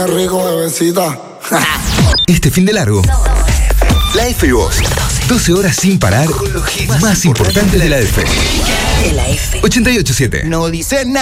Qué rico, bebecita. Este fin de largo, la F y vos. 12 horas sin parar con los hits más importantes de la F. De la F. 88.7. No dice nada.